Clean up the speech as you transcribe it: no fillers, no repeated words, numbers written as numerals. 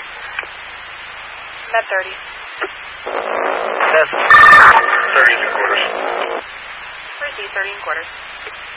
Med 30. That's 30 and quarters. Where's the 30 and quarters?